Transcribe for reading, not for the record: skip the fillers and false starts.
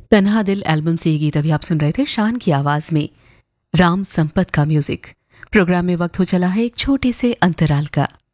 तन्हा दिल एल्बम से ये गीत अभी आप सुन रहे थे शान की आवाज में, राम संपत का म्यूजिक। प्रोग्राम में वक्त हो चला है एक छोटे से अंतराल का।